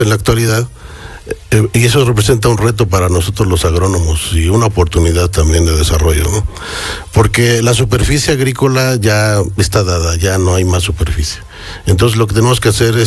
en la actualidad, y eso representa un reto para nosotros los agrónomos y una oportunidad también de desarrollo, ¿no? Porque la superficie agrícola ya está dada, ya no hay más superficie. Entonces lo que tenemos que hacer es